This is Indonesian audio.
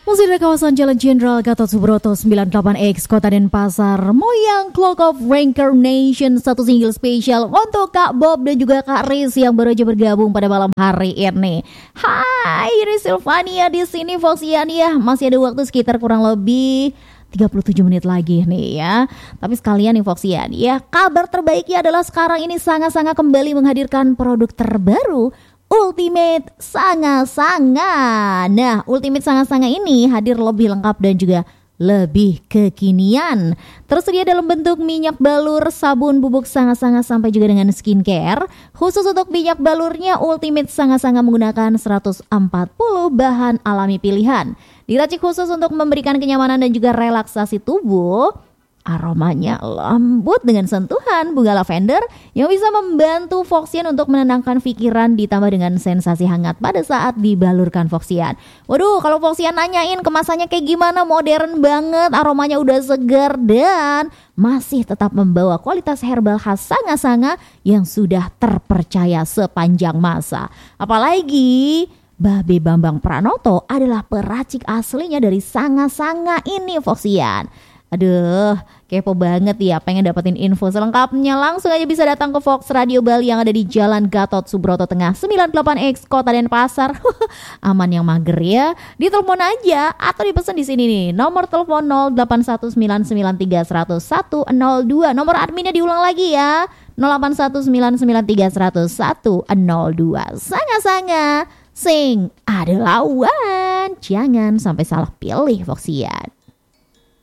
Masih dari kawasan Jalan Jenderal Gatot Subroto 98X Kota Denpasar, Moyang Clock of Reincarnation, satu single spesial untuk Kak Bob dan juga Kak Riz yang baru aja bergabung pada malam hari ini. Hai, ini Sylvania di sini, Foxian ya. Masih ada waktu sekitar kurang lebih 37 menit lagi nih ya. Tapi sekalian nih Foxian ya, kabar terbaiknya adalah sekarang ini Sanga-Sanga kembali menghadirkan produk terbaru Ultimate Sanga-Sanga. Nah, Ultimate Sanga-Sanga ini hadir lebih lengkap dan juga lebih kekinian. Tersedia dalam bentuk minyak balur, sabun bubuk Sanga-Sanga sampai juga dengan skincare. Khusus untuk minyak balurnya, Ultimate Sanga-Sanga menggunakan 140 bahan alami pilihan. Diracik khusus untuk memberikan kenyamanan dan juga relaksasi tubuh. Aromanya lembut dengan sentuhan bunga lavender yang bisa membantu Foxian untuk menenangkan pikiran ditambah dengan sensasi hangat pada saat dibalurkan Foxian. Waduh, kalau Foxian nanyain kemasannya kayak gimana, modern banget, aromanya udah segar dan masih tetap membawa kualitas herbal khas Sanga-Sanga yang sudah terpercaya sepanjang masa. Apalagi Babe Bambang Pranoto adalah peracik aslinya dari Sanga-Sanga ini Foxian. Aduh, kepo banget ya, pengen dapetin info selengkapnya, langsung aja bisa datang ke Fox Radio Bali yang ada di Jalan Gatot Subroto Tengah 98X Kota Denpasar. Aman yang mager ya, ditelepon aja atau dipesan di sini nih. Nomor telepon 081993100102. Nomor adminnya diulang lagi ya, 081993100102. Sanga-Sanga, sing ada lawan, jangan sampai salah pilih Foxian.